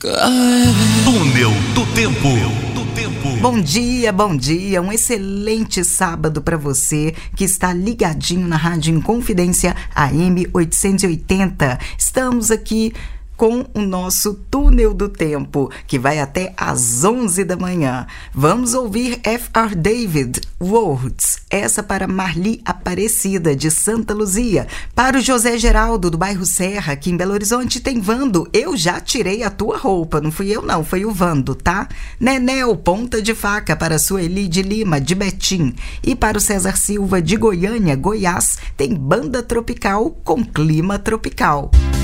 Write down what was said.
Túnel do Tempo. Bom dia, um excelente sábado para você que está ligadinho na Rádio Inconfidência AM 880. Estamos aqui com o nosso Túnel do Tempo, que vai até às 11 da manhã. Vamos ouvir F.R. David, Words, essa para Marli Aparecida, de Santa Luzia. Para o José Geraldo, do bairro Serra, aqui em Belo Horizonte, tem Vando, Eu Já Tirei a Tua Roupa. Não fui eu não, foi o Vando, tá? Nenel, Ponta de Faca, para a Sueli de Lima, de Betim. E para o César Silva, de Goiânia, Goiás, tem Banda Tropical com Clima Tropical.